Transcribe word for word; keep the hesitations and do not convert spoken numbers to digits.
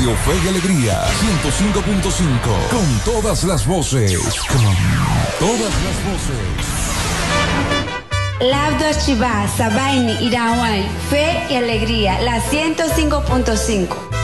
Radio Fe y Alegría, ciento cinco punto cinco, con todas las voces, con todas las voces. Labdo Chivá, Sabaini, Irahuay, Fe y Alegría, la ciento cinco punto cinco.